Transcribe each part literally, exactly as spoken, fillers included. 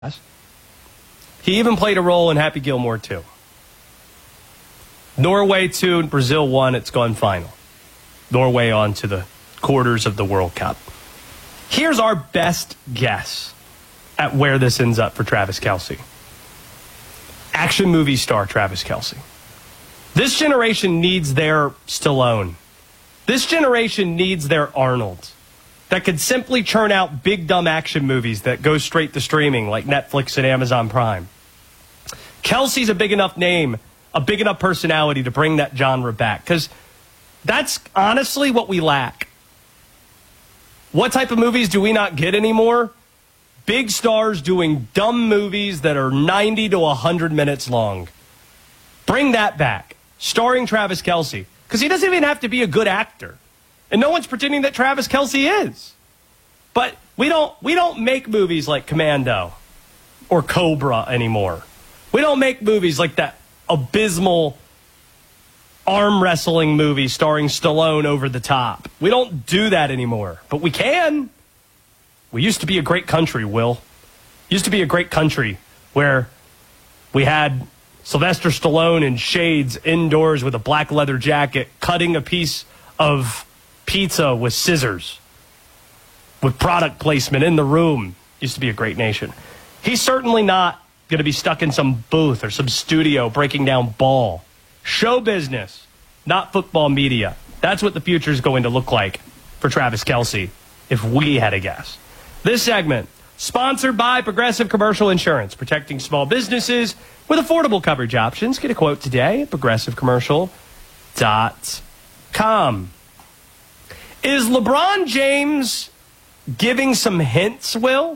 He even played a role in Happy Gilmore two. Norway two, Brazil one, it's gone final. Norway on to the quarters of the World Cup. Here's our best guess at where this ends up for Travis Kelce. Action movie star Travis Kelce. This generation needs their Stallone. This generation needs their Arnold that could simply churn out big, dumb action movies that go straight to streaming like Netflix and Amazon Prime. Kelce's a big enough name, a big enough personality to bring that genre back, because that's honestly what we lack. What type of movies do we not get anymore? Big stars doing dumb movies that are ninety to one hundred minutes long. Bring that back, starring Travis Kelce, because he doesn't even have to be a good actor. And no one's pretending that Travis Kelce is. But we don't we don't make movies like Commando or Cobra anymore. We don't make movies like that abysmal arm wrestling movie starring Stallone over the top. We don't do that anymore. But we can. We used to be a great country, Will. Used to be a great country where we had Sylvester Stallone in shades indoors with a black leather jacket cutting a piece of pizza with scissors, with product placement in the room. Used to be a great nation. He's certainly not going to be stuck in some booth or some studio breaking down ball. Show business, not football media. That's what the future is going to look like for Travis Kelce, if we had a guess. This segment, sponsored by Progressive Commercial Insurance, protecting small businesses with affordable coverage options. Get a quote today at progressive commercial dot com. Is LeBron James giving some hints, Will,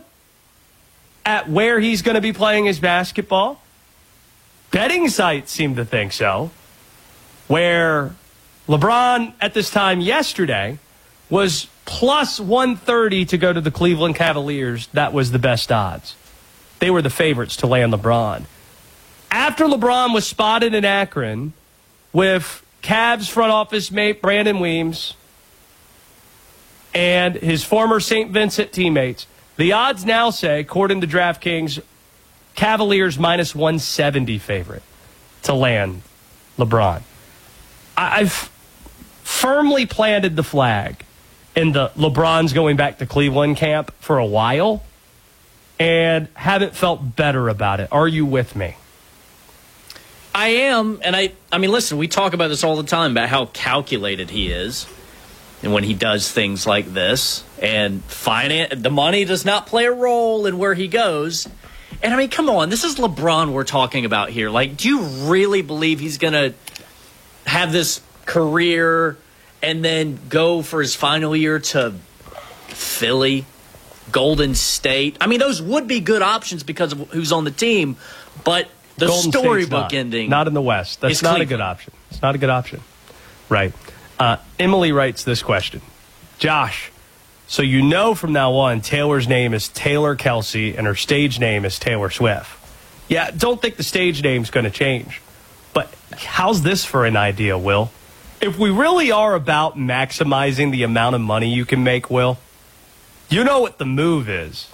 at where he's going to be playing his basketball? Betting sites seem to think so, where LeBron at this time yesterday was plus one thirty to go to the Cleveland Cavaliers. That was the best odds. They were the favorites to land LeBron. After LeBron was spotted in Akron with Cavs front office mate Brandon Weems and his former Saint Vincent teammates, the odds now say, according to DraftKings, Cavaliers minus one seventy favorite to land LeBron. I've firmly planted the flag in the LeBron's going back to Cleveland camp for a while and haven't felt better about it. Are you with me? I am, and I, I mean, listen, we talk about this all the time about how calculated he is. And when he does things like this, and finance, the money does not play a role in where he goes. And I mean, come on, this is LeBron we're talking about here. Like, do you really believe he's going to have this career and then go for his final year to Philly, Golden State? I mean, those would be good options because of who's on the team, but the Golden storybook not, ending. Not in the West. That's not Cleveland. a good option. It's not a good option. Right. Uh, Emily writes this question. Josh, so you know from now on Taylor's name is Taylor Kelce and her stage name is Taylor Swift. Yeah, don't think the stage name's going to change. But how's this for an idea, Will? If we really are about maximizing the amount of money you can make, Will, you know what the move is.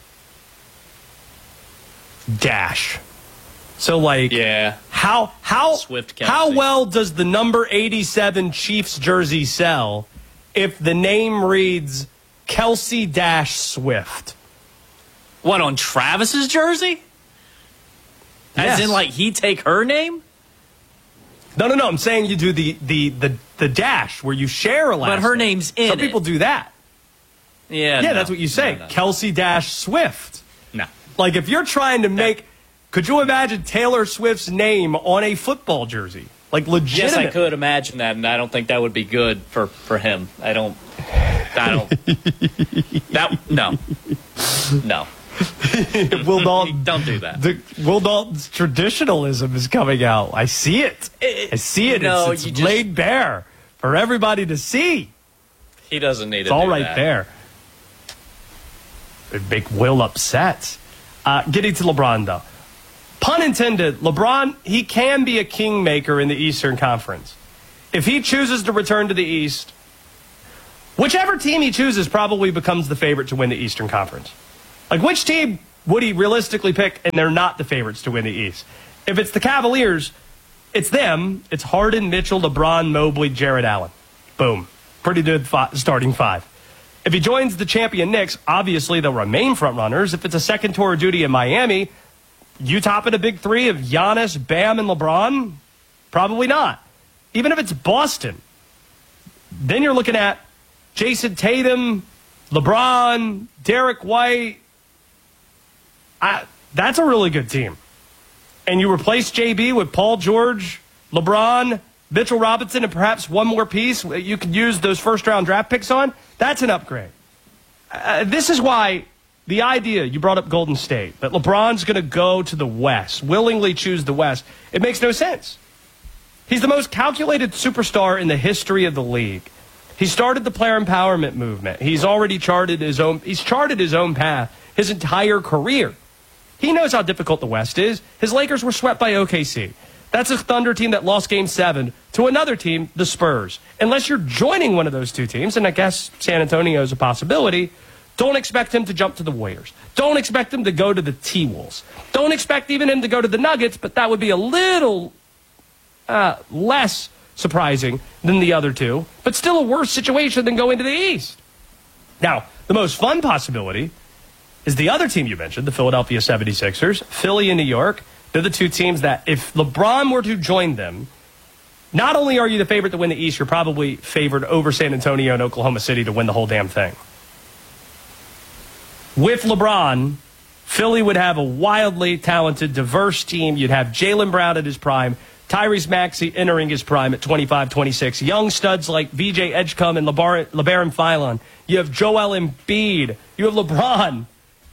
Dash. So, like, yeah. how how Swift Kelce. How well does the number eighty-seven Chiefs jersey sell if the name reads Kelce Dash Swift? What, on Travis's jersey? As Yes. in, like, he take her name? No, no, no. I'm saying you do the the the, the dash where you share a last But her name. name's in Some it. people do that. Yeah, Yeah, no. that's what you say. No, no. Kelce Dash Swift. No. Like, if you're trying to make... Could you imagine Taylor Swift's name on a football jersey? Like, legitimate. Yes, I could imagine that, and I don't think that would be good for, for him. I don't... I don't... that, no. No. Will Dalton, Don't do that. The, Will Dalton's traditionalism is coming out. I see it. I see it. No, it's it's you just- laid bare for everybody to see. He doesn't need It's to all do right that. there. It'd make Will upset. Uh, getting to LeBron, though. Pun intended, LeBron, he can be a kingmaker in the Eastern Conference. If he chooses to return to the East, whichever team he chooses probably becomes the favorite to win the Eastern Conference. Like, which team would he realistically pick? And they're not the favorites to win the East. If it's the Cavaliers, it's them. It's Harden, Mitchell, LeBron, Mobley, Jared Allen. Boom. Pretty good fi- starting five. If he joins the champion Knicks, obviously they'll remain front runners. If it's a second tour of duty in Miami, you top it a big three of Giannis, Bam, and LeBron? Probably not. Even if it's Boston, then you're looking at Jason Tatum, LeBron, Derek White. I, that's a really good team. And you replace J B with Paul George, LeBron, Mitchell Robinson, and perhaps one more piece you could use those first-round draft picks on. That's an upgrade. Uh, this is why the idea, you brought up Golden State, that LeBron's going to go to the West, willingly choose the West, it makes no sense. He's the most calculated superstar in the history of the league. He started the player empowerment movement. He's already charted his own, he's charted his own path his entire career. He knows how difficult the West is. His Lakers were swept by O K C. That's a Thunder team that lost game seven to another team, the Spurs. Unless you're joining one of those two teams, and I guess San Antonio is a possibility, don't expect him to jump to the Warriors. Don't expect him to go to the T-Wolves. Don't expect even him to go to the Nuggets, but that would be a little uh, less surprising than the other two, but still a worse situation than going to the East. Now, the most fun possibility is the other team you mentioned, the Philadelphia seventy-sixers, Philly and New York. They're the two teams that if LeBron were to join them, not only are you the favorite to win the East, you're probably favored over San Antonio and Oklahoma City to win the whole damn thing. With LeBron, Philly would have a wildly talented, diverse team. You'd have Jaylen Brown at his prime, Tyrese Maxey entering his prime at twenty-five, twenty-six, young studs like V J Edgecombe and LeBaron, LeBaron Philon. You have Joel Embiid. You have LeBron.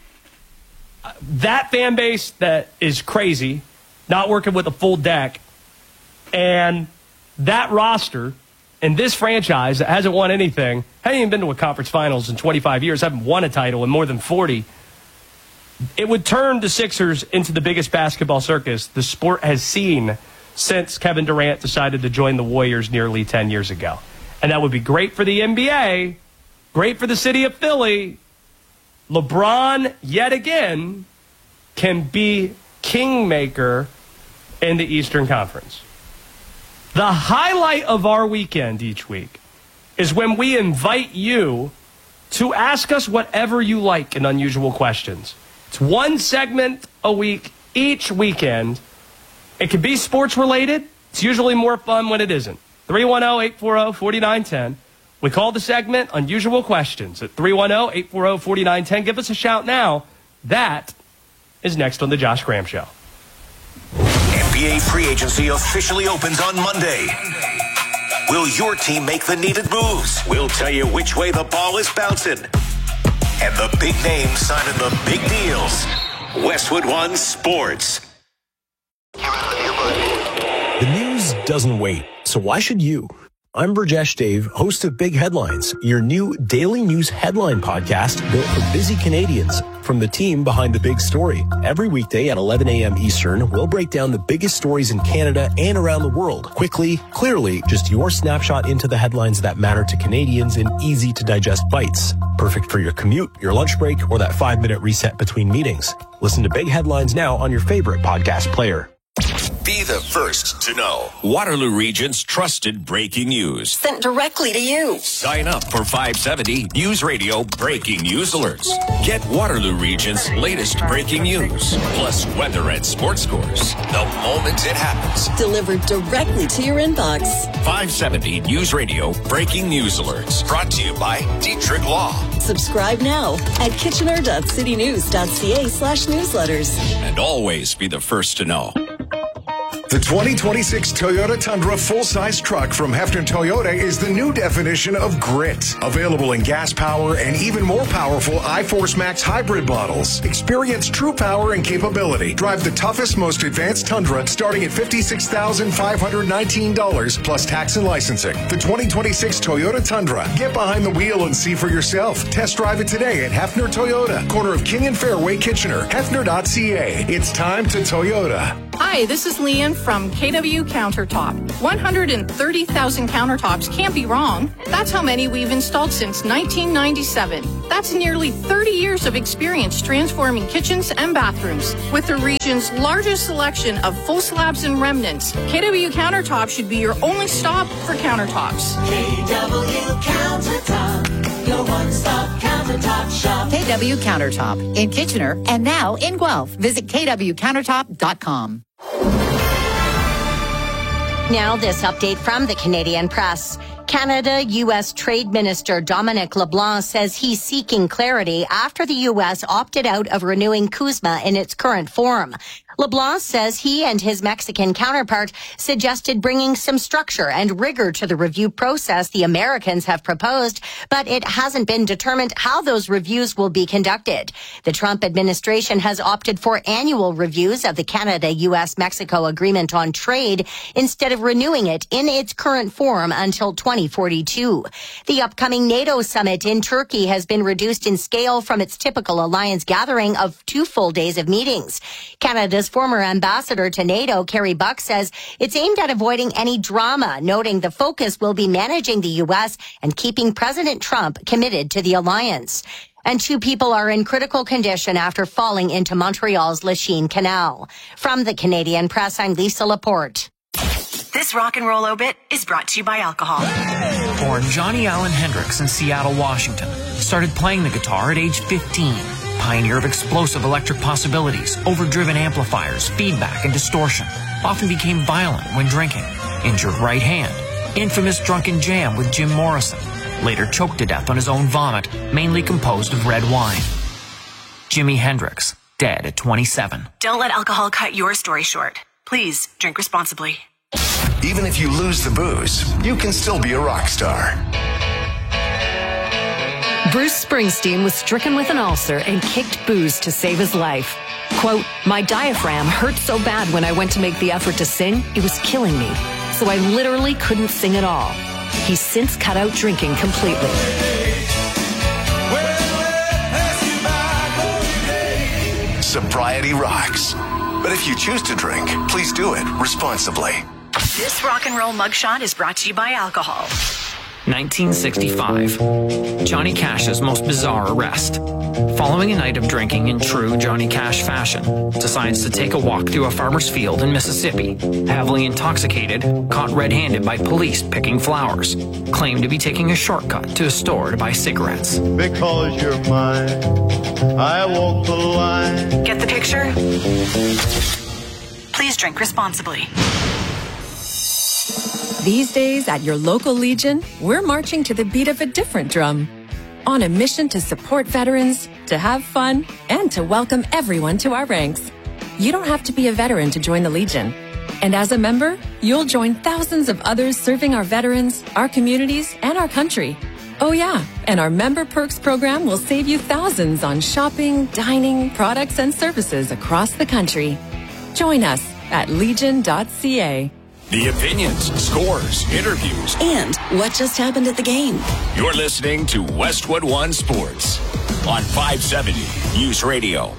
That fan base that is crazy, not working with a full deck, and that roster and this franchise that hasn't won anything, hasn't even been to a conference finals in twenty-five years, haven't won a title in more than forty, it would turn the Sixers into the biggest basketball circus the sport has seen since Kevin Durant decided to join the Warriors nearly ten years ago. And that would be great for the N B A, great for the city of Philly. LeBron, yet again, can be kingmaker in the Eastern Conference. The highlight of our weekend each week is when we invite you to ask us whatever you like in Unusual Questions. It's one segment a week, each weekend. It can be sports related. It's usually more fun when it isn't. three one zero, eight four zero, four nine one zero. We call the segment Unusual Questions at three one zero, eight four zero, four nine one zero. Give us a shout now. That is next on The Josh Graham Show. N B A free agency officially opens on Monday. Will your team make the needed moves? We'll tell you which way the ball is bouncing. And the big names signing the big deals. Westwood One Sports. The news doesn't wait, so why should you? I'm Burjesh Dave, host of Big Headlines, your new daily news headline podcast built for busy Canadians. From the team behind the big story. Every weekday at eleven a.m. Eastern, we'll break down the biggest stories in Canada and around the world. Quickly, clearly, just your snapshot into the headlines that matter to Canadians in easy-to-digest bites. Perfect for your commute, your lunch break, or that five-minute reset between meetings. Listen to Big Headlines now on your favorite podcast player. Be the first to know. Waterloo Region's trusted breaking news. Sent directly to you. Sign up for five seventy News Radio breaking news alerts. Get Waterloo Region's latest breaking news, plus weather and sports scores the moment it happens. Delivered directly to your inbox. five seventy News Radio breaking news alerts. Brought to you by Dietrich Law. Subscribe now at kitchener.citynews.ca slash newsletters. And always be the first to know. The twenty twenty-six Toyota Tundra full-size truck from Hefner Toyota is the new definition of grit. Available in gas power and even more powerful iForce Max hybrid models. Experience true power and capability. Drive the toughest, most advanced Tundra starting at fifty-six thousand five hundred nineteen dollars plus tax and licensing. The twenty twenty-six Toyota Tundra. Get behind the wheel and see for yourself. Test drive it today at Hefner Toyota, corner of King and Fairway, Kitchener. Hefner dot C A. It's time to Toyota. Hi, this is Leanne from K W Countertop. one hundred thirty thousand countertops can't be wrong. That's how many we've installed since nineteen ninety-seven. That's nearly thirty years of experience transforming kitchens and bathrooms. With the region's largest selection of full slabs and remnants, K W Countertop should be your only stop for countertops. K W Countertop, your one-stop countertop shop. K W Countertop in Kitchener and now in Guelph. Visit K W countertop dot com. Now this update from the Canadian Press. Canada U S Trade Minister Dominic LeBlanc says he's seeking clarity after the U S opted out of renewing CUSMA in its current form. LeBlanc says he and his Mexican counterpart suggested bringing some structure and rigor to the review process the Americans have proposed, but it hasn't been determined how those reviews will be conducted. The Trump administration has opted for annual reviews of the Canada-U S Mexico Agreement on Trade instead of renewing it in its current form until twenty forty-two. The upcoming NATO summit in Turkey has been reduced in scale from its typical alliance gathering of two full days of meetings. Canada's former ambassador to NATO, Kerry Buck, says it's aimed at avoiding any drama, noting the focus will be managing the U S and keeping President Trump committed to the alliance. And two people are in critical condition after falling into Montreal's Lachine Canal. From the Canadian Press, I'm Lisa Laporte. This rock and roll obit is brought to you by alcohol. Born Johnny Allen Hendrix in Seattle, Washington, started playing the guitar at age fifteen. Pioneer of explosive electric possibilities, overdriven amplifiers, feedback, and distortion. Often became violent when drinking. Injured right hand. Infamous drunken jam with Jim Morrison. Later choked to death on his own vomit, mainly composed of red wine. Jimi Hendrix, dead at twenty-seven. Don't let alcohol cut your story short. Please drink responsibly. Even if you lose the booze, you can still be a rock star. Bruce Springsteen was stricken with an ulcer and kicked booze to save his life. Quote, "My diaphragm hurt so bad when I went to make the effort to sing, it was killing me. So I literally couldn't sing at all." He's since cut out drinking completely. Sobriety rocks. But if you choose to drink, please do it responsibly. This rock and roll mugshot is brought to you by alcohol. nineteen sixty-five. Johnny Cash's most bizarre arrest. Following a night of drinking in true Johnny Cash fashion, decides to take a walk through a farmer's field in Mississippi. Heavily intoxicated, caught red-handed by police picking flowers. Claimed to be taking a shortcut to a store to buy cigarettes. Because you're mine, I walk the line. Get the picture? Please drink responsibly. These days at your local Legion, we're marching to the beat of a different drum. On a mission to support veterans, to have fun, and to welcome everyone to our ranks. You don't have to be a veteran to join the Legion. And as a member, you'll join thousands of others serving our veterans, our communities, and our country. Oh yeah, and our Member Perks program will save you thousands on shopping, dining, products, and services across the country. Join us at legion dot c a. The opinions, scores, interviews, and what just happened at the game. You're listening to Westwood One Sports on five seventy News Radio.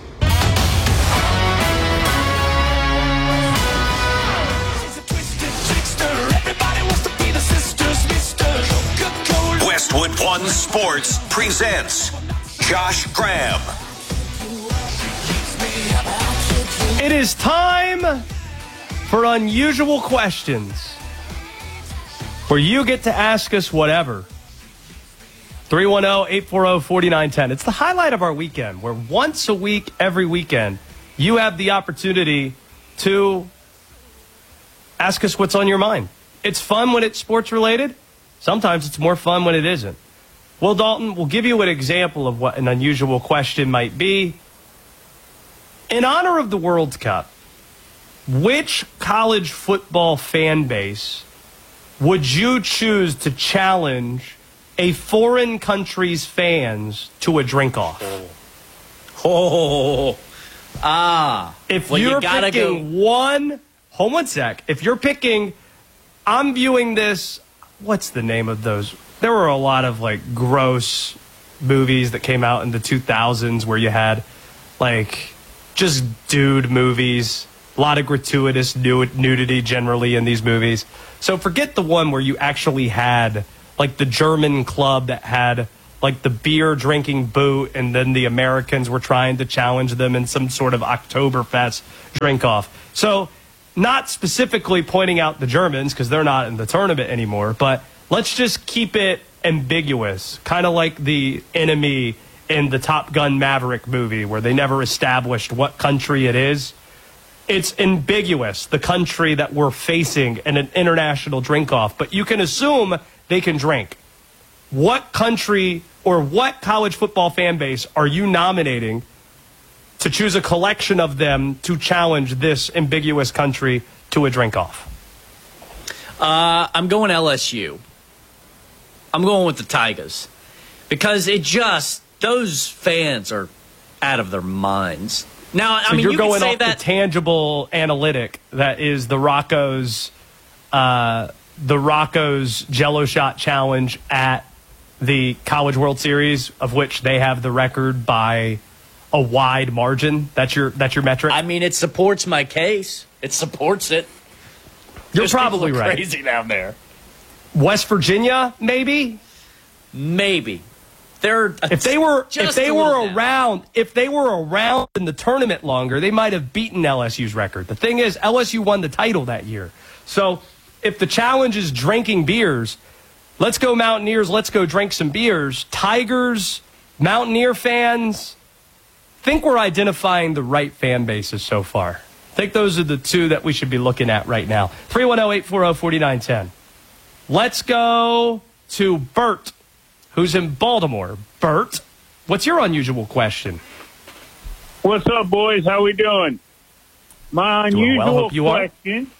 Westwood One Sports presents Josh Graham. It is time for Unusual Questions, where you get to ask us whatever. three one zero, eight four zero, four nine one zero. It's the highlight of our weekend, where once a week, every weekend, you have the opportunity to ask us what's on your mind. It's fun when it's sports related. Sometimes it's more fun when it isn't. Will Dalton will give you an example of what an unusual question might be. In honor of the World Cup, which college football fan base would you choose to challenge a foreign country's fans to a drink-off? Oh, ah. If well, you're you gotta picking go. one, hold one sec. If you're picking, I'm viewing this, what's the name of those? There were a lot of, like, gross movies that came out in the two thousands where you had, like, just dude movies. A lot of gratuitous nudity generally in these movies. So forget the one where you actually had, like, the German club that had, like, the beer drinking boot, and then the Americans were trying to challenge them in some sort of Oktoberfest drink off. So not specifically pointing out the Germans because they're not in the tournament anymore, but let's just keep it ambiguous, kind of like the enemy in the Top Gun Maverick movie where they never established what country it is. It's ambiguous, the country that we're facing in an international drink-off, but you can assume they can drink. What country or what college football fan base are you nominating to choose a collection of them to challenge this ambiguous country to a drink-off? Uh, I'm going L S U. I'm going with the Tigers. Because it just, those fans are out of their minds. Now, I so mean, you're you going can say off that the tangible analytic that is the Rocco's, uh, the Rocco's Jello Shot Challenge at the College World Series, of which they have the record by a wide margin. That's your that's your metric. I mean, it supports my case. It supports it. You're Those probably people are right. Crazy down there. West Virginia, maybe, maybe. They're if they were if just they a were little around if they were around in the tournament longer, they might have beaten L S U's record. The thing is, L S U won the title that year. So if the challenge is drinking beers, let's go Mountaineers. Let's go drink some beers. Tigers, Mountaineer fans. Think we're identifying the right fan bases so far. I think those are the two that we should be looking at right now. three one zero, eight four zero, four nine one zero. Let's go to Bert, who's in Baltimore. Bert, what's your unusual question? What's up, boys? How we doing? My Doing well. unusual Hope you are. question.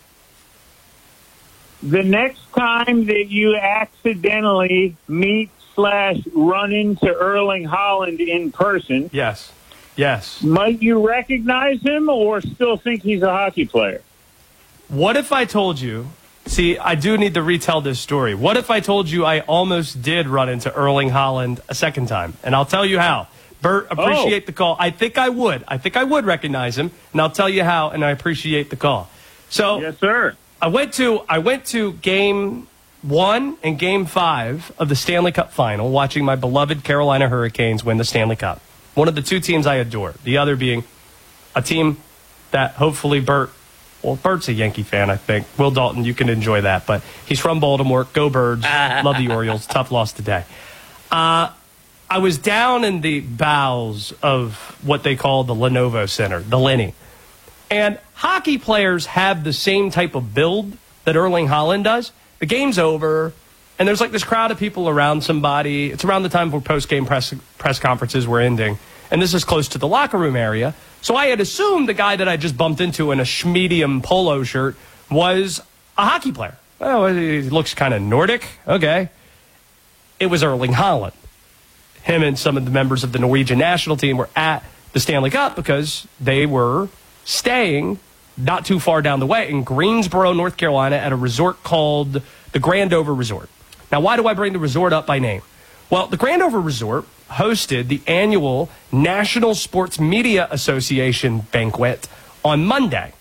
The next time that you accidentally meet slash run into Erling Haaland in person, yes, yes, might you recognize him or still think he's a hockey player? What if I told you, see, I do need to retell this story. What if I told you I almost did run into Erling Haaland a second time? And I'll tell you how. Bert, appreciate oh. the call. I think I would. I think I would recognize him, and I'll tell you how, and I appreciate the call. So, yes, sir. I went to I went to game one and game five of the Stanley Cup final, watching my beloved Carolina Hurricanes win the Stanley Cup. One of the two teams I adore. The other being a team that hopefully Bert, well, Bert's a Yankee fan, I think. Will Dalton, you can enjoy that, but he's from Baltimore. Go Birds. Love the Orioles. Tough loss today. Uh, I was down in the bowels of what they call the Lenovo Center, the Lenny. And hockey players have the same type of build that Erling Haaland does. The game's over, and there's like this crowd of people around somebody. It's around the time where post-game press press conferences were ending, and this is close to the locker room area. So I had assumed the guy that I just bumped into in a schmedium polo shirt was a hockey player. Well, he looks kind of Nordic. Okay. It was Erling Haaland. Him and some of the members of the Norwegian national team were at the Stanley Cup because they were staying not too far down the way in Greensboro, North Carolina, at a resort called the Grandover Resort. Now, why do I bring the resort up by name? Well, the Grandover Resort hosted the annual National Sports Media Association banquet on Monday.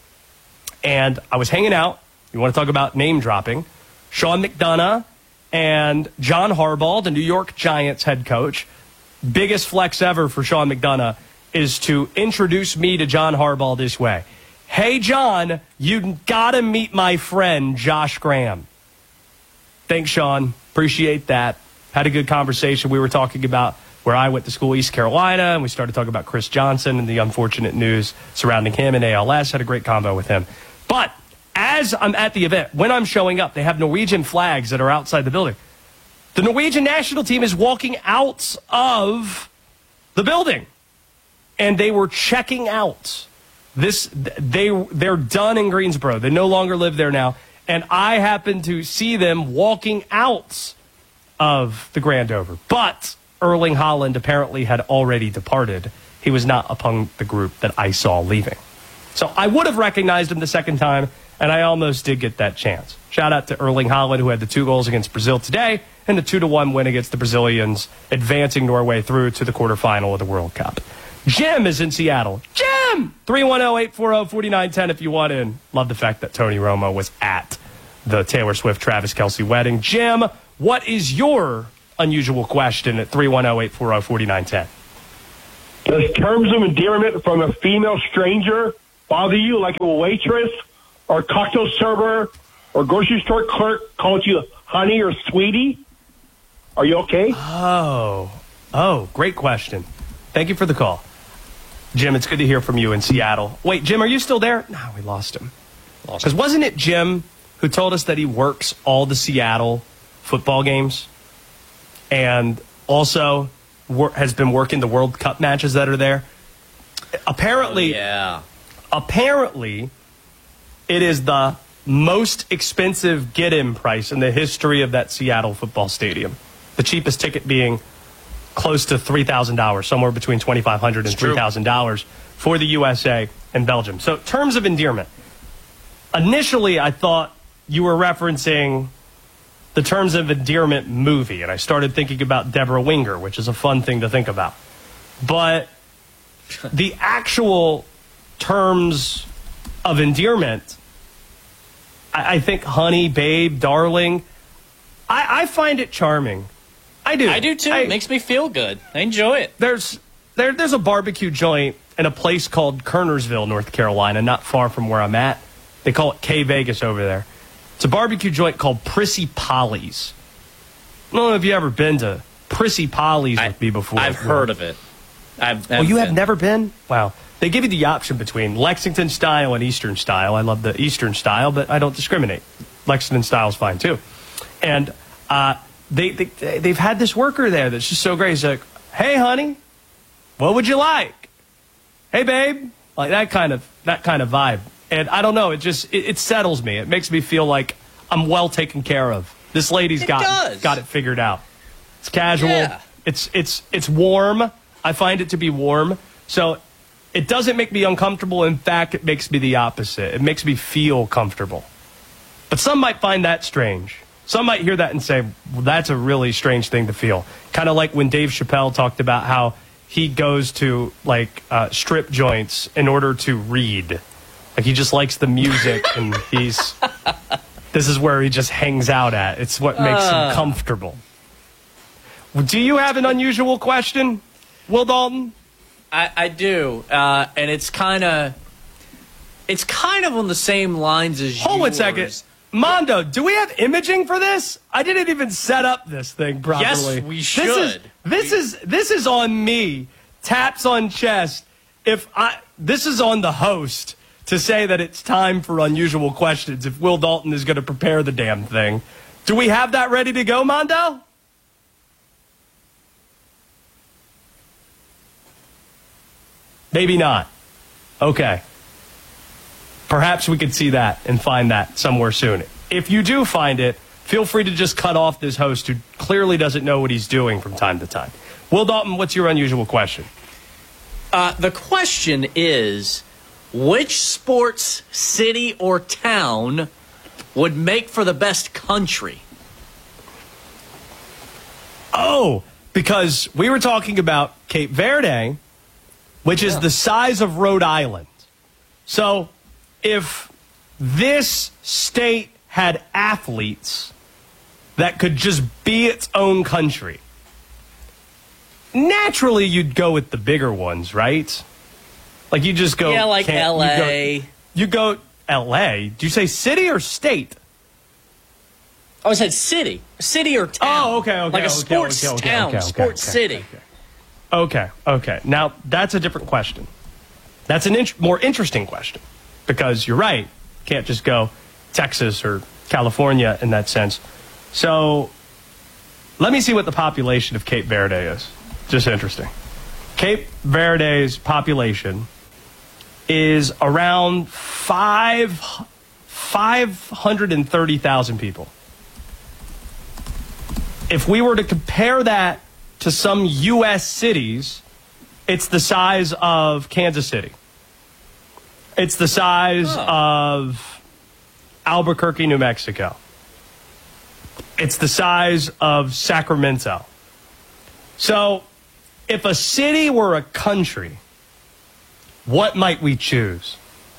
And I was hanging out. You want to talk about name dropping? Sean McDonough and John Harbaugh, the New York Giants head coach. Biggest flex ever for Sean McDonough is to introduce me to John Harbaugh this way. Hey, John, you got to meet my friend, Josh Graham. Thanks, Sean. Appreciate that. Had a good conversation. We were talking about where I went to school, East Carolina, and we started talking about Chris Johnson and the unfortunate news surrounding him and A L S. Had a great convo with him. But as I'm at the event, when I'm showing up, they have Norwegian flags that are outside the building. The Norwegian national team is walking out of the building. And they were checking out. This they they're done in Greensboro. They no longer live there now. And I happened to see them walking out of the Grandover. But Erling Haaland apparently had already departed. He was not among the group that I saw leaving. So I would have recognized him the second time, and I almost did get that chance. Shout out to Erling Haaland, who had the two goals against Brazil today, and the two to one win against the Brazilians, advancing Norway through to the quarterfinal of the World Cup. Jim is in Seattle. Jim! three one zero, eight four zero, four nine one zero if you want in. Love the fact that Tony Romo was at the Taylor Swift-Travis Kelce wedding. Jim, what is your unusual question at three one zero, eight four zero, four nine one zero? Does terms of endearment from a female stranger bother you, like a waitress or cocktail server or grocery store clerk calls you honey or sweetie? Are you okay? Oh, oh, great question. Thank you for the call. Jim, it's good to hear from you in Seattle. Wait, Jim, are you still there? No, we lost him. Because wasn't it Jim who told us that he works all the Seattle football games and also wor- has been working the World Cup matches that are there? Apparently, oh, yeah. Apparently, it is the most expensive get-in price in the history of that Seattle football stadium. The cheapest ticket being close to three thousand dollars, somewhere between twenty-five hundred dollars and three thousand dollars for the U S A and Belgium. So, terms of endearment. Initially, I thought you were referencing the Terms of Endearment movie, and I started thinking about Deborah Winger, which is a fun thing to think about. But the actual terms of endearment, I, I think honey, babe, darling, I, I find it charming. I do. I do too. I, it makes me feel good. I enjoy it. There's there, there's a barbecue joint in a place called Kernersville, North Carolina, not far from where I'm at. They call it K Vegas over there. It's a barbecue joint called Prissy Polly's. I don't know if you've ever been to Prissy Polly's with me before. I've heard of it. I've, oh, you been. have never been? Wow. They give you the option between Lexington style and Eastern style. I love the Eastern style, but I don't discriminate. Lexington style is fine, too. And uh, they, they, they've had this worker there that's just so great. He's like, hey, honey, what would you like? Hey, babe. Like that kind of that kind of vibe. And I don't know, it just, it, it settles me. It makes me feel like I'm well taken care of. This lady's it got, does. got it figured out. It's casual. Yeah. It's, it's, it's warm. I find it to be warm. So it doesn't make me uncomfortable. In fact, it makes me the opposite. It makes me feel comfortable. But some might find that strange. Some might hear that and say, well, that's a really strange thing to feel. Kind of like when Dave Chappelle talked about how he goes to like uh, strip joints in order to read. Like he just likes the music and he's, this is where he just hangs out at. It's what makes uh. him comfortable. Do you have an unusual question, Will Dalton? I, I do. Uh, and it's kind of, it's kind of on the same lines as Hold yours. one second. Mondo, do we have imaging for this? I didn't even set up this thing properly. Yes, we should. This is, this is, this is on me. Taps on chest. If I, this is on the host to say that it's time for unusual questions if Will Dalton is going to prepare the damn thing. Do we have that ready to go, Mondo? Maybe not. Okay. Perhaps we could see that and find that somewhere soon. If you do find it, feel free to just cut off this host who clearly doesn't know what he's doing from time to time. Will Dalton, what's your unusual question? Uh, the question is, which sports city or town would make for the best country? Oh, because we were talking about Cape Verde, which is the size of Rhode Island. So if this state had athletes that could just be its own country, naturally you'd go with the bigger ones, right? Like you just go... Yeah, like L A. You go, you go L A. Do you say city or state? Oh, I said city. City or town. Oh, okay, okay. Like a okay, sports okay, okay, town, okay, okay, sports okay, city. Okay, okay. okay, okay. Now, that's a different question. That's an int- more interesting question. Because you're right. You can't just go Texas or California in that sense. So, let me see what the population of Cape Verde is. Just interesting. Cape Verde's population is around five, five hundred thirty thousand people. If we were to compare that to some U S cities, it's the size of Kansas City. It's the size huh. of Albuquerque, New Mexico. It's the size of Sacramento. So, if a city were a country, What might we choose?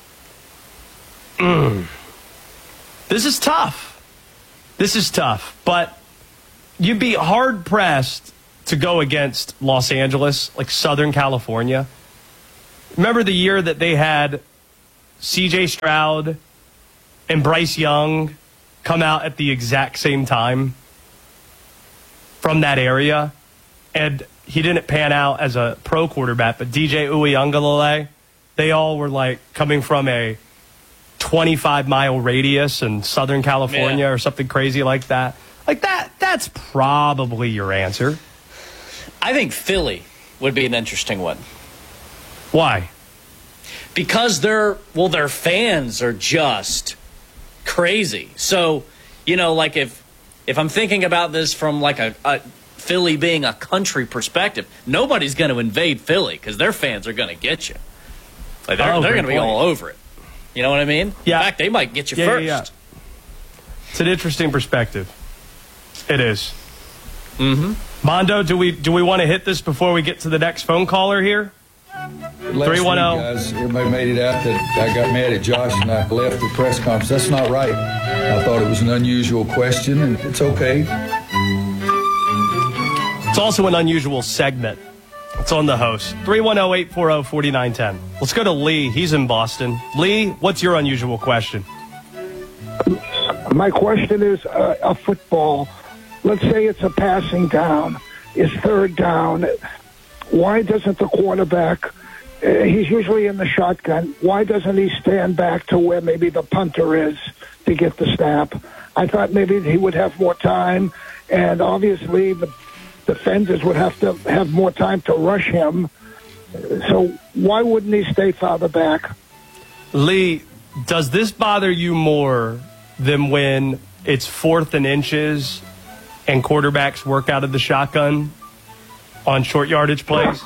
Mm. This is tough. This is tough, but you'd be hard-pressed to go against Los Angeles, like Southern California. Remember the year that they had C J Stroud and Bryce Young come out at the exact same time from that area? And he didn't pan out as a pro quarterback, but D J Uiagalelei, they all were like coming from a twenty-five mile radius in Southern California yeah. or something crazy like that. Like that, that's probably your answer. I think Philly would be an interesting one. Why? Because they're, well, their fans are just crazy. So, you know, like if if I'm thinking about this from like a, a Philly being a country perspective, nobody's going to invade Philly because their fans are going to get you. Like they're oh, they're going to be all over it. You know what I mean? Yeah. In fact, they might get you yeah, first. Yeah, yeah. It's an interesting perspective. It is. Mm-hmm. Mondo, do we do we want to hit this before we get to the next phone caller here? three one zero Guys, everybody made it out that I got mad at Josh and I left the press conference. That's not right. I thought it was an unusual question, and it's okay. It's also an unusual segment. It's on the host. three one zero, eight four zero, four nine one zero. Let's go to Lee. He's in Boston. Lee, what's your unusual question? My question is uh, a football. Let's say it's a passing down. It's third down. Why doesn't the quarterback, uh, he's usually in the shotgun, why doesn't he stand back to where maybe the punter is to get the snap? I thought maybe he would have more time, and obviously the defenders would have to have more time to rush him. So why wouldn't he stay farther back? Lee, does this bother you more than when it's fourth and inches and quarterbacks work out of the shotgun on short yardage plays?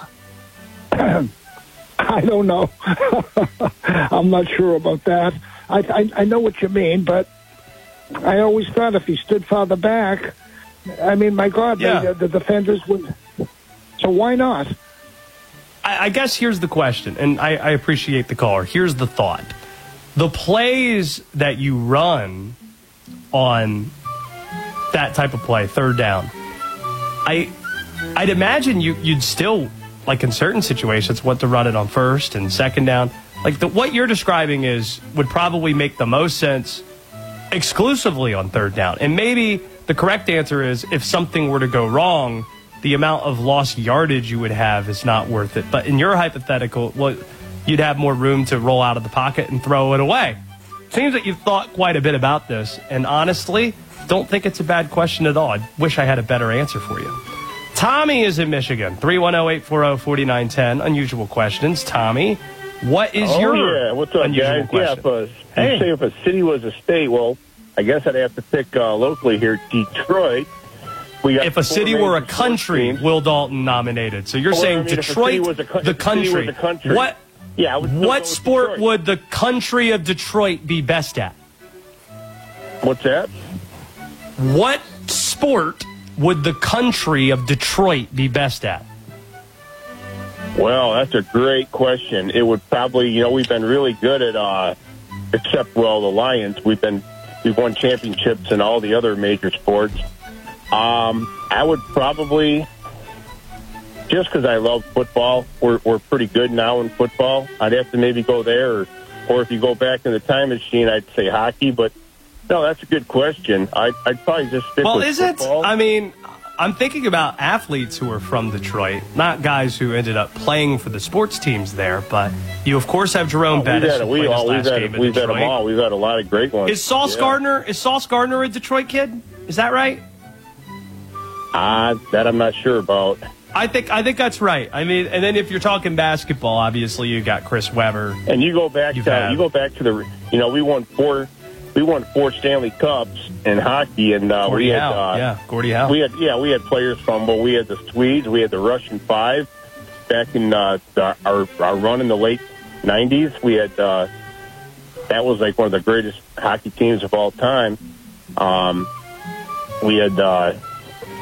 I don't know. I'm not sure about that. I, I I know what you mean, but I always thought if he stood farther back, I mean, my God, yeah. they, the defenders would. So why not? I, I guess here's the question, and I, I appreciate the caller. Here's the thought. The plays that you run on that type of play, third down, I, I'd imagine you, you'd still, like in certain situations, want to run it on first and second down. Like the, what you're describing is would probably make the most sense exclusively on third down. And maybe the correct answer is if something were to go wrong, the amount of lost yardage you would have is not worth it. But in your hypothetical, well, you'd have more room to roll out of the pocket and throw it away. Seems that you've thought quite a bit about this, and honestly, don't think it's a bad question at all. I wish I had a better answer for you. Tommy is in Michigan. three one zero, eight four zero, four nine one zero. Unusual questions. Tommy, what is oh, your yeah. What's up, unusual guys? question? Yeah, if a, hey. say if a city was a state, well, I guess I'd have to pick uh, locally here, Detroit. We got if a city were a country, Will Dalton nominated. So you're well, saying I mean, Detroit, was a, the country. country. What? Yeah, what sport Detroit. would the country of Detroit be best at? What's that? What sport would the country of Detroit be best at? Well, that's a great question. It would probably, you know, we've been really good at, uh, except, well, the Lions. We've been, we've won championships in all the other major sports. Um, I would probably, just because I love football, we're, we're pretty good now in football. I'd have to maybe go there, or, or if you go back in the time machine, I'd say hockey. But no, that's a good question. I'd, I'd probably just stick well, with is football. It? I mean, I'm thinking about athletes who are from Detroit, not guys who ended up playing for the sports teams there. But you, of course, have Jerome oh, Bettis. We've, had, we all, we've, had, we've had them all. We've had a lot of great ones. Is Sauce yeah. Gardner? Is Sauce Gardner a Detroit kid? Is that right? Uh, that I'm not sure about. I think I think that's right. I mean, and then if you're talking basketball, obviously you got Chris Webber. And you go back to had, you go back to the you know we won four we won four Stanley Cups in hockey, and uh, Gordie we had Howe, uh, yeah, Gordie Howe. We had yeah we had players from well we had the Swedes, we had the Russian Five back in uh, the, our our run in the late nineties. We had uh, that was like one of the greatest hockey teams of all time. Um, we had. Uh,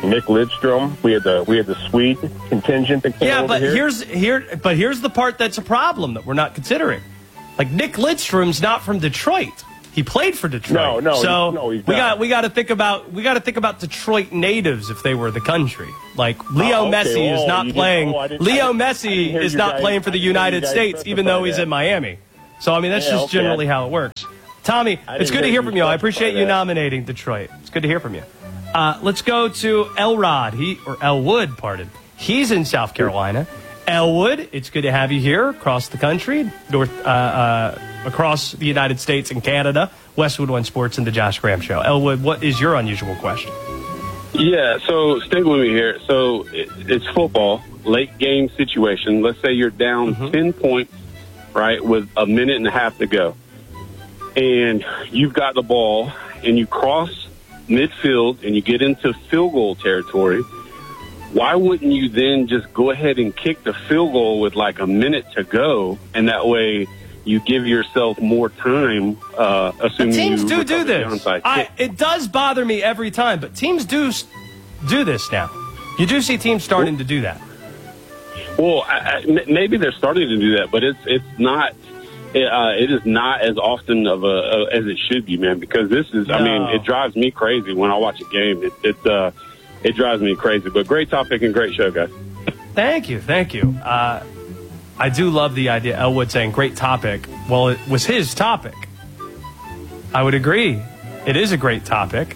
Nick Lidstrom. We had the we had the Swede contingent that came Yeah, over but here. here's here but here's the part that's a problem that we're not considering. Like Nick Lidstrom's not from Detroit. He played for Detroit. No, no, so no, he's we not. got we got to think about we got to think about Detroit natives if they were the country. Like Leo Oh, okay. Messi Oh, is not you playing. didn't- oh, I didn't- Leo I didn't- I Messi didn't hear is you not guys- playing for the I didn't hear you United guys States, even specify though he's that. in Miami. So I mean that's Yeah, just okay. generally how it works. Tommy, I it's didn't good to hear hear you from you. I specify appreciate you that. nominating Detroit. It's good to hear from you. Uh, let's go to Elrod. He or Elwood, pardon. He's in South Carolina. Elwood, it's good to have you here across the country, north, uh, uh, across the United States and Canada. Westwood One Sports and the Josh Graham Show. Elwood, what is your unusual question? Yeah, so stick with me here. So it, it's football, late game situation. Let's say you're down Mm-hmm. ten points, right, with a minute and a half to go. And you've got the ball, and you cross midfield, and you get into field goal territory. Why wouldn't you then just go ahead and kick the field goal with like a minute to go, and that way you give yourself more time, uh, assuming Teams you do do recover the this. onside I, kick. it does bother me every time, but teams do s- do this now. You do see teams starting to do that. Well, I, I, m- maybe they're starting to do that, but it's it's not. It, uh, it is not as often of a, a as it should be, man. Because this is, I mean, No. it drives me crazy when I watch a game. It it, uh, it drives me crazy. But great topic and great show, guys. Thank you, thank you. Uh, I do love the idea. Elwood saying great topic. Well, it was his topic. I would agree. It is a great topic.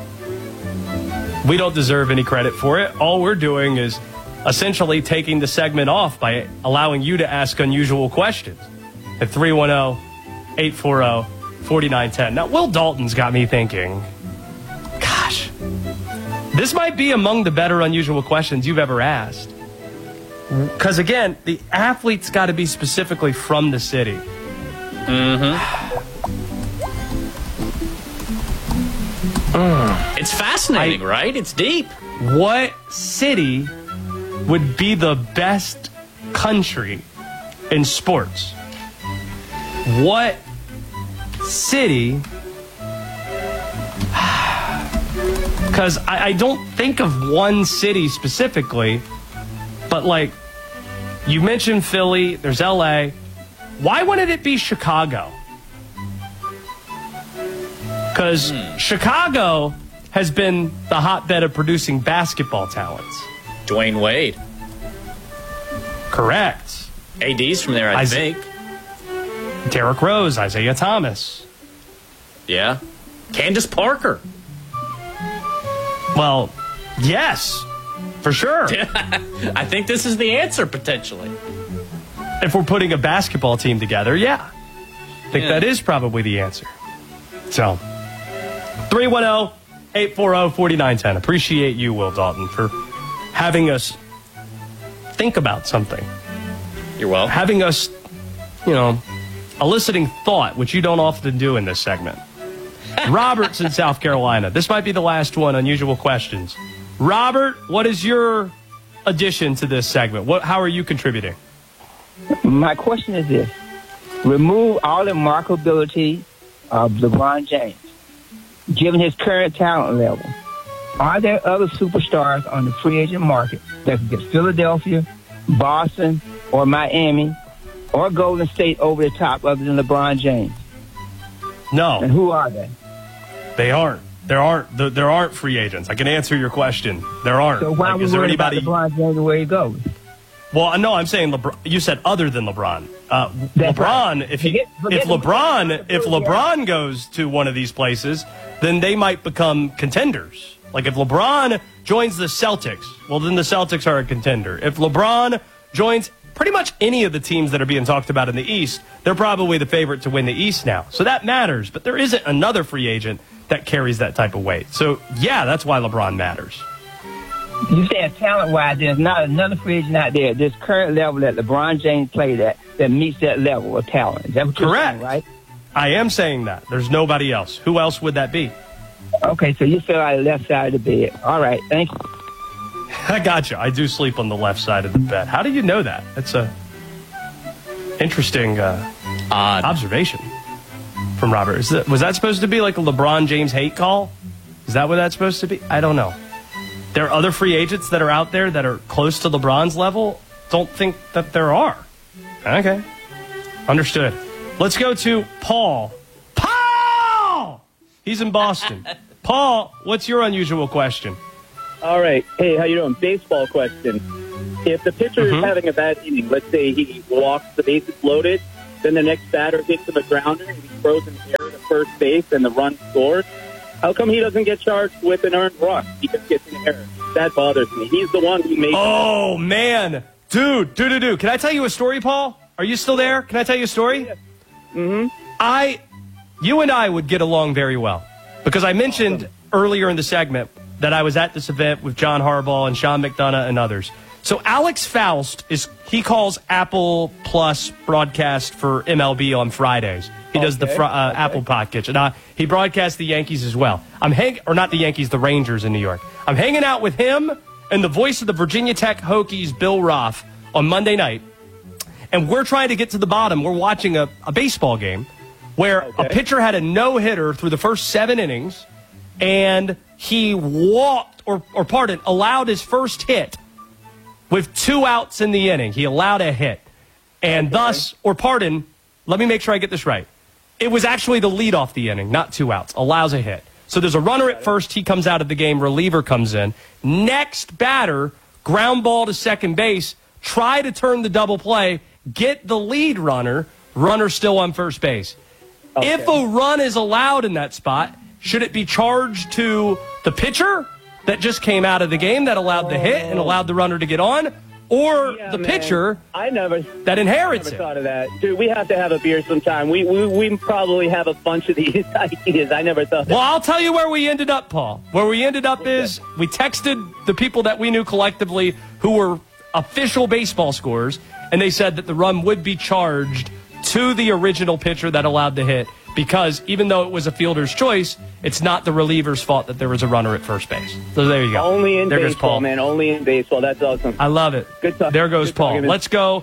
We don't deserve any credit for it. All we're doing is essentially taking the segment off by allowing you to ask unusual questions at three one zero, eight four zero, four nine one zero. Now, Will Dalton's got me thinking, gosh, this might be among the better unusual questions you've ever asked. Because, again, the athlete's got to be specifically from the city. Mm-hmm. Mm. It's fascinating, I- right? It's deep. What city would be the best country in sports? What city? Because I, I don't think of one city specifically, but like you mentioned Philly, there's L A. Why wouldn't it be Chicago? Because Chicago has been the hotbed of producing basketball talents. Dwayne Wade. Correct. A D's from there, I Isaiah- think. Derrick Rose, Isaiah Thomas. Yeah. Candace Parker. Well, yes, for sure. I think this is the answer, potentially. If we're putting a basketball team together, yeah. I think Yeah. that is probably the answer. So, three one zero, eight four zero, four nine one zero. Appreciate you, Will Dalton, for having us think about something. You're welcome. Having us, you know, eliciting thought, which you don't often do in this segment. Robert's in South Carolina. This might be the last one, unusual questions. Robert, what is your addition to this segment? What, how are you contributing? My question is this. Remove all the marketability of LeBron James. Given his current talent level, are there other superstars on the free agent market that can get Philadelphia, Boston, or Miami, or Golden State over the top other than LeBron James? No. And who are they? They aren't. There aren't. There, there aren't free agents. I can answer your question. There aren't. So why Like, are we is there worried anybody? about LeBron James the way he goes? Well, no, I'm saying LeBron. You said other than LeBron. Uh, That's LeBron. right. If he, Forget- forget if LeBron, if LeBron goes to one of these places, then they might become contenders. Like if LeBron joins the Celtics, well, then the Celtics are a contender. If LeBron joins pretty much any of the teams that are being talked about in the East, they're probably the favorite to win the East now. So that matters. But there isn't another free agent that carries that type of weight. So yeah, that's why LeBron matters. You said talent-wise, there's not another free agent out there at this current level that LeBron James played at that meets that level of talent. Is that what you're Correct. saying, right? I am saying that. There's nobody else. Who else would that be? Okay, so you feel like the left side of the bed. All right, thank you. I got you. I do sleep on the left side of the bed. How do you know that? That's a interesting uh, Odd. observation from Robert. Is that, was that supposed to be like a LeBron James hate call? Is that what that's supposed to be? I don't know. there are other free agents that are out there that are close to LeBron's level? Don't think that there are. Okay. Understood. Let's go to Paul. Paul! He's in Boston. Paul, what's your unusual question? All right. Hey, how you doing? Baseball question. If the pitcher Mm-hmm. is having a bad inning, let's say he walks, the bases loaded, then the next batter hits him a grounder and he throws an error to first base and the run scores, how come he doesn't get charged with an earned run? He just gets an error. That bothers me. He's the one who made Oh, man. Dude, dude, dude, dude. Can I tell you a story, Paul? Are you still there? Can I tell you a story? Mm-hmm. I, you and I would get along very well because I mentioned awesome. earlier in the segment that I was at this event with John Harbaugh and Sean McDonough and others. So Alex Faust, is he calls Apple Plus broadcast for M L B on Fridays. He does okay. the fr- uh, okay. Apple Podcast. And uh, he broadcasts the Yankees as well. I'm hang- or not the Yankees, the Rangers in New York. I'm hanging out with him and the voice of the Virginia Tech Hokies, Bill Roth, on Monday night. And we're trying to get to the bottom. We're watching a, a baseball game where okay. a pitcher had a no-hitter through the first seven innings, and he walked, or, or pardon, allowed his first hit with two outs in the inning. He allowed a hit. And okay. thus, or pardon, let me make sure I get this right. It was actually the lead off the inning, not two outs. Allows a hit. So there's a runner at first. He comes out of the game. Reliever comes in. Next batter, ground ball to second base. Try to turn the double play. Get the lead runner. Runner still on first base. Okay. If a run is allowed in that spot, should it be charged to the pitcher that just came out of the game that allowed the hit and allowed the runner to get on? Or yeah, the man. pitcher I never, that inherits I never it? thought of that. Dude, we have to have a beer sometime. We, we, we probably have a bunch of these ideas. I never thought of Well, I'll tell you where we ended up, Paul. Where we ended up is we texted the people that we knew collectively who were official baseball scorers, and they said that the run would be charged to the original pitcher that allowed the hit because even though it was a fielder's choice, it's not the reliever's fault that there was a runner at first base. So there you go. Only in there baseball, goes Paul. man. Only in baseball. That's awesome. I love it. Good talk. There goes Good Paul. talking. Let's go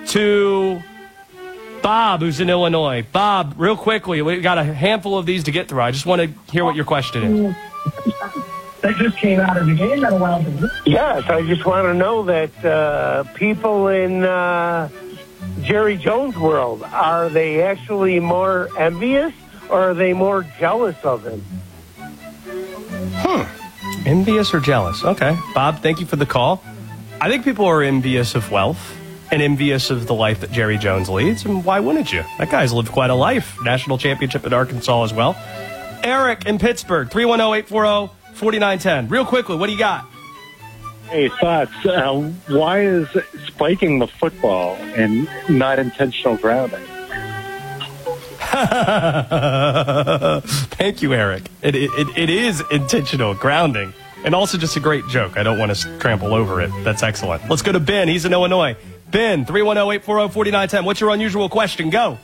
to Bob, who's in Illinois. Bob, real quickly, we got a handful of these to get through. I just want to hear what your question is. They just came out of the game that allowed them. Yes, I just want to know that uh, people in uh, Jerry Jones' world, are they actually more envious or are they more jealous of him? Hmm. Envious or jealous? Okay. Bob, thank you for the call. I think people are envious of wealth and envious of the life that Jerry Jones leads, and why wouldn't you? That guy's lived quite a life. National championship at Arkansas as well. Eric in Pittsburgh, three one zero, eight four zero, four nine one zero. Real quickly, what do you got? Hey, thoughts. Uh, why is spiking the football and not intentional grounding? Thank you, Eric. It, it, it is intentional grounding and also just a great joke. I don't want to trample over it. That's excellent. Let's go to Ben. He's in Illinois. Ben, three one zero, eight four zero, four nine one zero. What's your unusual question? Go.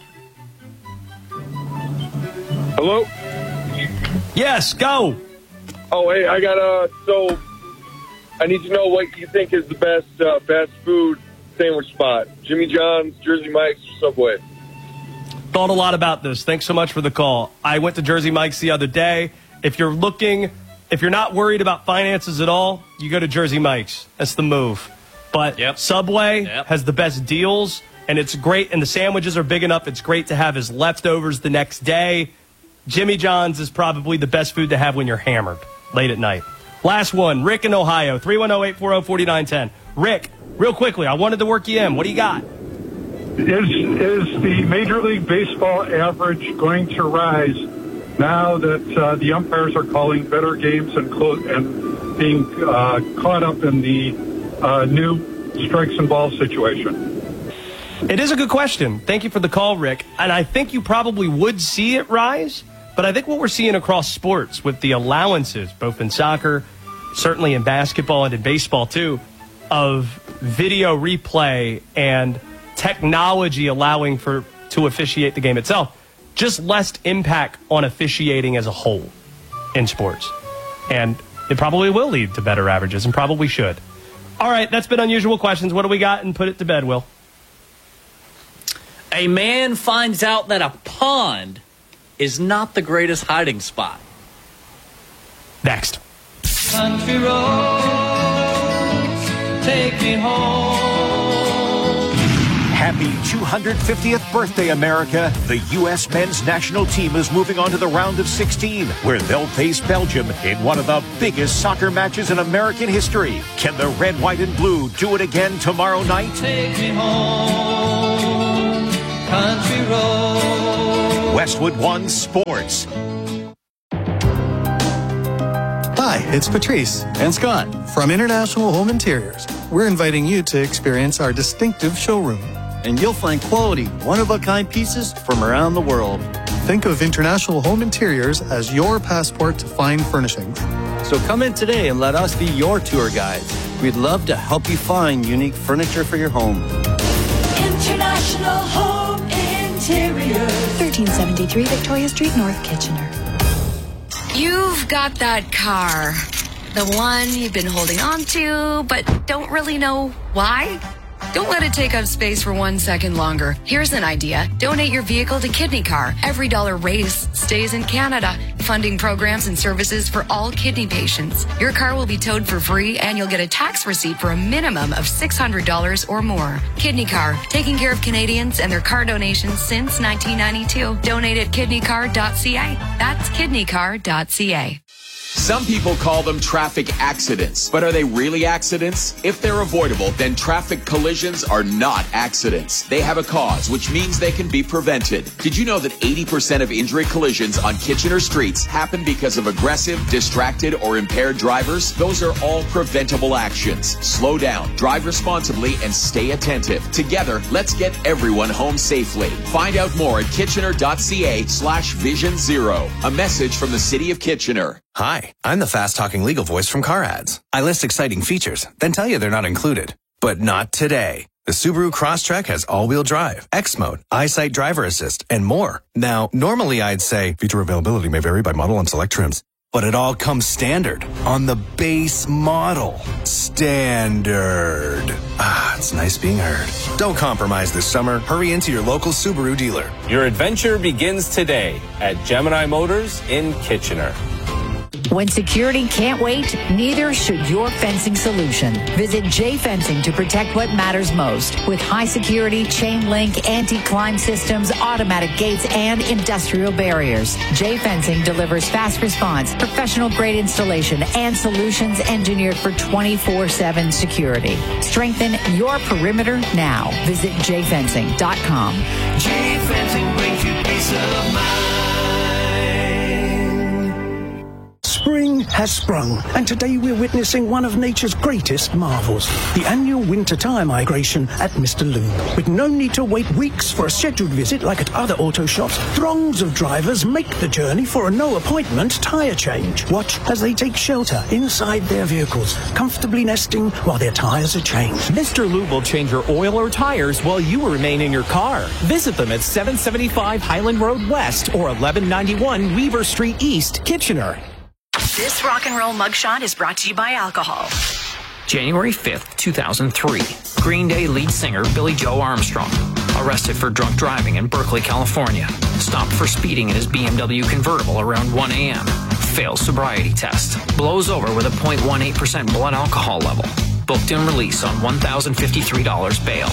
Hello? Yes, go. Oh, hey, I got a, so I need to know what you think is the best uh, fast food sandwich spot. Jimmy John's, Jersey Mike's, or Subway? Thought a lot about this. Thanks so much for the call. I went to Jersey Mike's the other day. If you're looking, if you're not worried about finances at all, you go to Jersey Mike's. That's the move. But yep. Subway yep. has the best deals, and it's great, and the sandwiches are big enough. It's great to have as leftovers the next day. Jimmy John's is probably the best food to have when you're hammered late at night. Last one, Rick in Ohio, three one zero, eight four zero, four nine one zero. Rick, real quickly, I wanted to work you in. What do you got? Is, is the Major League Baseball average going to rise now that uh, the umpires are calling better games and, clo- and being uh, caught up in the uh, new strikes and balls situation? It is a good question. Thank you for the call, Rick. And I think you probably would see it rise, but I think what we're seeing across sports with the allowances, both in soccer, certainly in basketball and in baseball too, of video replay and technology allowing for to officiate the game itself, just less impact on officiating as a whole in sports. And it probably will lead to better averages and probably should. All right, that's been Unusual Questions. What do we got? And put it to bed, Will. A man finds out that a pond is not the greatest hiding spot. Next. Country road. take me home. Happy two hundred fiftieth birthday, America. The U S men's national team is moving on to the round of sixteen, where they'll face Belgium in one of the biggest soccer matches in American history. Can the red, white, and blue do it again tomorrow night? Take me home, country road. Westwood One Sports. Hi, it's Patrice and Scott from International Home Interiors. We're inviting you to experience our distinctive showroom. And you'll find quality, one-of-a-kind pieces from around the world. Think of International Home Interiors as your passport to fine furnishings. So come in today and let us be your tour guides. We'd love to help you find unique furniture for your home. International Home Interiors. thirteen seventy-three Victoria Street, North Kitchener. You've got that car. The one you've been holding on to, but don't really know why? Don't let it take up space for one second longer. Here's an idea. Donate your vehicle to Kidney Car. Every dollar raised stays in Canada, funding programs and services for all kidney patients. Your car will be towed for free, and you'll get a tax receipt for a minimum of six hundred dollars or more. Kidney Car, taking care of Canadians and their car donations since nineteen ninety-two. Donate at kidney car dot c a. That's kidney car dot c a. Some people call them traffic accidents, but are they really accidents? If they're avoidable, then traffic collisions are not accidents. They have a cause, which means they can be prevented. Did you know that eighty percent of injury collisions on Kitchener streets happen because of aggressive, distracted, or impaired drivers? Those are all preventable actions. Slow down, drive responsibly, and stay attentive. Together, let's get everyone home safely. Find out more at kitchener dot c a slash vision zero. A message from the City of Kitchener. Hi, I'm the fast-talking legal voice from Car Ads. I list exciting features, then tell you they're not included. But not today. The Subaru Crosstrek has all-wheel drive, X Mode, EyeSight driver assist, and more. Now, normally I'd say feature availability may vary by model and select trims, but it all comes standard on the base model. Standard. Ah, it's nice being heard. Don't compromise this summer. Hurry into your local Subaru dealer. Your adventure begins today at Gemini Motors in Kitchener. When security can't wait, neither should your fencing solution. Visit J Fencing to protect what matters most. With high security, chain link, anti-climb systems, automatic gates, and industrial barriers. J Fencing delivers fast response, professional grade installation, and solutions engineered for twenty-four seven security. Strengthen your perimeter now. Visit j fencing dot com. J Fencing brings you peace of mind. Spring has sprung, and today we're witnessing one of nature's greatest marvels, the annual winter tire migration at Mister Loom. With no need to wait weeks for a scheduled visit like at other auto shops, throngs of drivers make the journey for a no-appointment tire change. Watch as they take shelter inside their vehicles, comfortably nesting while their tires are changed. Mister Lube will change your oil or tires while you remain in your car. Visit them at seven seventy-five Highland Road West or eleven ninety-one Weaver Street East, Kitchener. This rock and roll mugshot is brought to you by alcohol. January fifth, two thousand three. Green Day lead singer Billy Joe Armstrong arrested for drunk driving in Berkeley, California. Stopped for speeding in his B M W convertible around one a.m. Fails sobriety test. Blows over with a zero point one eight percent blood alcohol level. Booked and released on one thousand fifty-three dollars bail.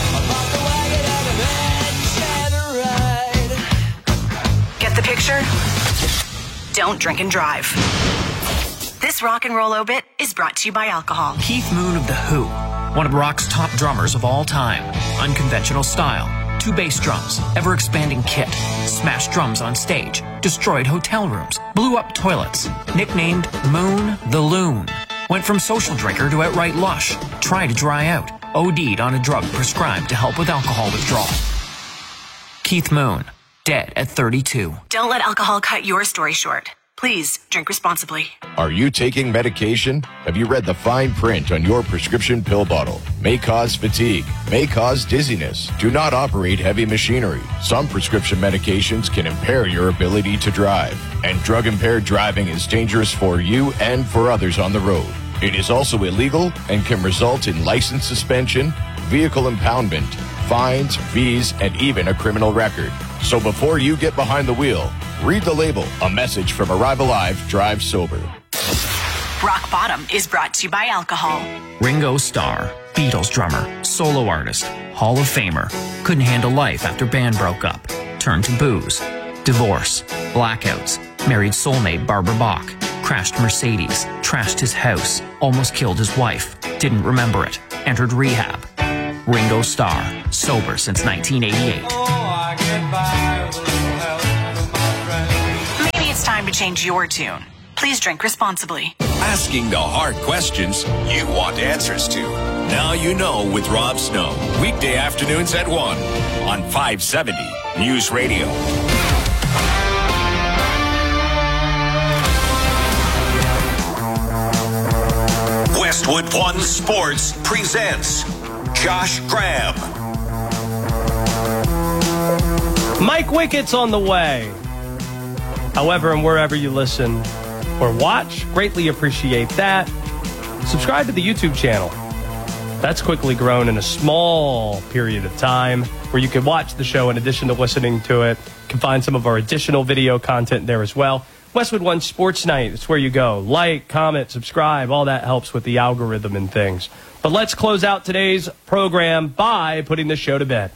Get the picture? Don't drink and drive. This rock and roll obit is brought to you by alcohol. Keith Moon of The Who, one of rock's top drummers of all time. Unconventional style, two bass drums, ever-expanding kit, smashed drums on stage, destroyed hotel rooms, blew up toilets. Nicknamed Moon the Loon. Went from social drinker to outright lush. Tried to dry out. O D'd on a drug prescribed to help with alcohol withdrawal. Keith Moon, dead at thirty-two. Don't let alcohol cut your story short. Please drink responsibly. Are you taking medication? Have you read the fine print on your prescription pill bottle? May cause fatigue, may cause dizziness. Do not operate heavy machinery. Some prescription medications can impair your ability to drive. And drug-impaired driving is dangerous for you and for others on the road. It is also illegal and can result in license suspension, vehicle impoundment, fines, fees, and even a criminal record. So before you get behind the wheel, read the label. A message from Arrive Alive, Drive Sober. Rock Bottom is brought to you by alcohol. Ringo Starr, Beatles drummer, solo artist, Hall of Famer, couldn't handle life after band broke up, turned to booze, divorce, blackouts, married soulmate Barbara Bach, crashed Mercedes, trashed his house, almost killed his wife, didn't remember it, entered rehab. Ringo Starr, sober since nineteen eighty-eight. Maybe it's time to change your tune. Please drink responsibly. Asking the hard questions you want answers to. Now you know with Rob Snow. Weekday afternoons at one on five seventy News Radio. Westwood One Sports presents Josh Graham. Mike Wickett's on the way. However, and wherever you listen or watch, greatly appreciate that. Subscribe to the YouTube channel. That's quickly grown in a small period of time where you can watch the show in addition to listening to it. You can find some of our additional video content there as well. Westwood One Sports Night, it's where you go. Like, comment, subscribe, all that helps with the algorithm and things. But let's close out today's program by putting the show to bed.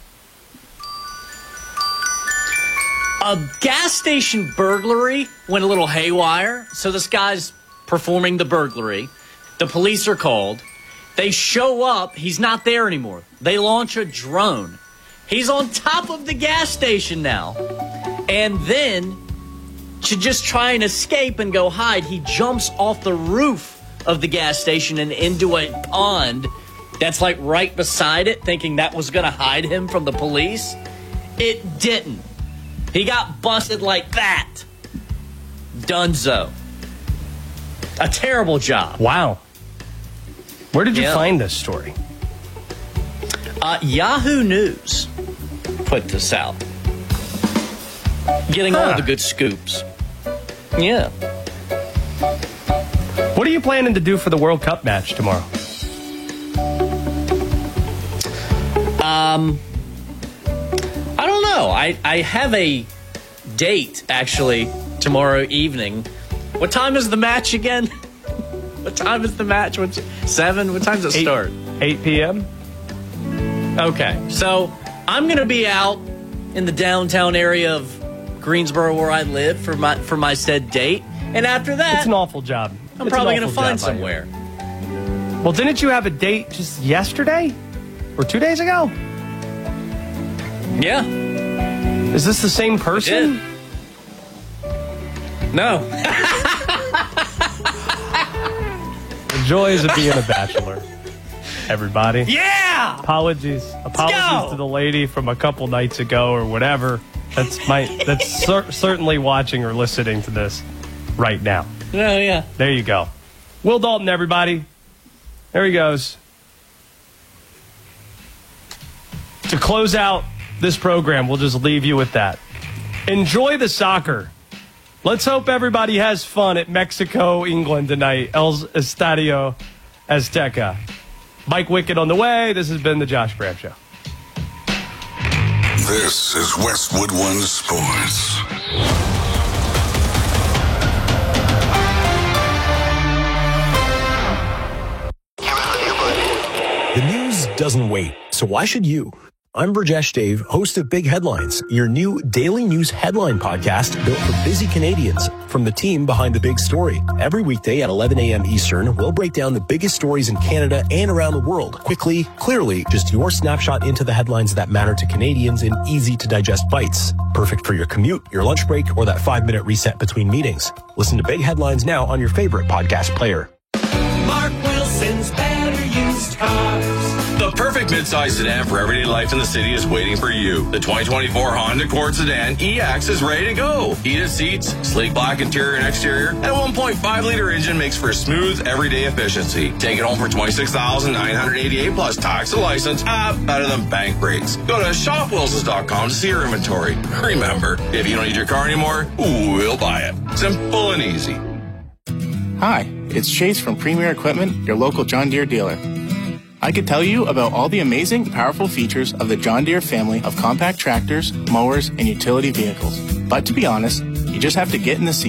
A gas station burglary went a little haywire. So this guy's performing the burglary. The police are called. They show up. He's not there anymore. They launch a drone. He's on top of the gas station now. And then, to just try and escape and go hide, he jumps off the roof of the gas station and into a pond that's like right beside it, thinking that was going to hide him from the police. It didn't. He got busted like that. Dunzo. A terrible job. Wow. Where did you Yeah. find this story? Uh, Yahoo News put this out. Getting all Huh. the good scoops. Yeah. What are you planning to do for the World Cup match tomorrow? Um, I don't know. I, I have a date, actually, tomorrow evening. What time is the match again? What time is the match? What's seven? What time does it Eight- start? eight p.m. Okay, so I'm going to be out in the downtown area of Greensboro where I live for my for my said date. And after that, It's an awful job. I'm It's probably an going to awful find job by you. somewhere. Well, didn't you have a date just yesterday? Or two days ago? Yeah. Is this the same person? No. The joys of being a bachelor. Everybody. Yeah! Apologies. Apologies go! to the lady from a couple nights ago or whatever. That's my that's cer- certainly watching or listening to this right now. Oh, yeah. There you go. Will Dalton, everybody. There he goes. To close out this program, we'll just leave you with that. Enjoy the soccer. Let's hope everybody has fun at Mexico, England tonight. El Estadio Azteca. Mike Wickett on the way. This has been the Josh Graham Show. This is Westwood One Sports. The news doesn't wait, so why should you? I'm Burjesh Dave, host of Big Headlines, your new daily news headline podcast built for busy Canadians from the team behind the big story. Every weekday at eleven a.m. Eastern, we'll break down the biggest stories in Canada and around the world quickly, clearly, just your snapshot into the headlines that matter to Canadians in easy to digest bites. Perfect for your commute, your lunch break, or that five minute reset between meetings. Listen to Big Headlines now on your favorite podcast player. Mark Wilson's Better Used Cars. The perfect midsize sedan for everyday life in the city is waiting for you. The twenty twenty-four Honda Accord Sedan E X is ready to go. Heated seats, sleek black interior and exterior, and a one point five liter engine makes for smooth everyday efficiency. Take it home for twenty-six thousand nine hundred eighty-eight dollars plus tax and license. Ah, better than bank rates. Go to shop wilsons dot com to see your inventory. Remember, if you don't need your car anymore, we'll buy it. Simple and easy. Hi, it's Chase from Premier Equipment, your local John Deere dealer. I could tell you about all the amazing, powerful features of the John Deere family of compact tractors, mowers, and utility vehicles. But to be honest, you just have to get in the seat.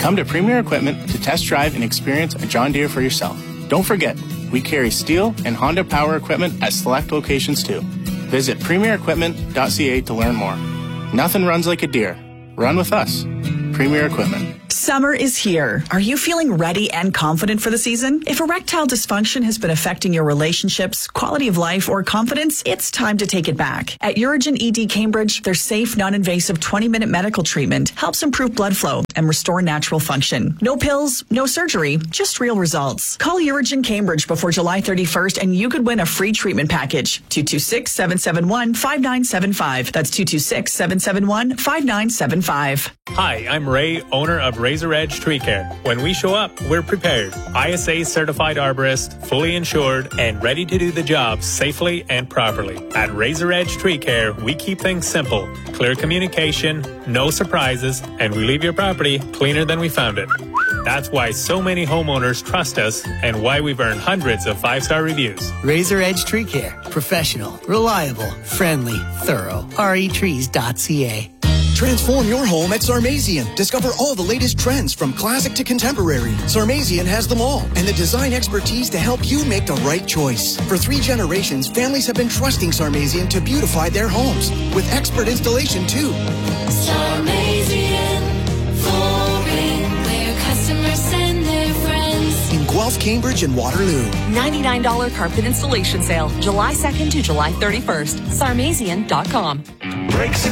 Come to Premier Equipment to test drive and experience a John Deere for yourself. Don't forget, we carry Steel and Honda Power equipment at select locations too. Visit premier equipment dot c a to learn more. Nothing runs like a Deere. Run with us. Premier Equipment. Summer is here. Are you feeling ready and confident for the season? If erectile dysfunction has been affecting your relationships, quality of life, or confidence, it's time to take it back. At Urigen E D Cambridge, their safe, non-invasive twenty-minute medical treatment helps improve blood flow and restore natural function. No pills, no surgery, just real results. Call Urigen Cambridge before July thirty-first and you could win a free treatment package. two two six, seven seven one, five nine seven five. That's two two six, seven seven one, five nine seven five. Hi, I'm Ray, owner of Razor Edge Tree Care. When we show up, we're prepared. I S A certified arborist, fully insured, and ready to do the job safely and properly. At Razor Edge Tree Care, we keep things simple. Clear communication, no surprises, and we leave your property cleaner than we found it. That's why so many homeowners trust us and why we've earned hundreds of five-star reviews. Razor Edge Tree Care. Professional, reliable, friendly, thorough. R E trees dot c a. Transform your home at Sarmazian. Discover all the latest trends from classic to contemporary. Sarmazian has them all and the design expertise to help you make the right choice. For three generations, families have been trusting Sarmazian to beautify their homes with expert installation too. Sarmazian flooring, where customers send their friends. In Guelph, Cambridge, and Waterloo. ninety-nine dollars carpet installation sale, July second to July thirty-first. Sarmazian dot com. Brakes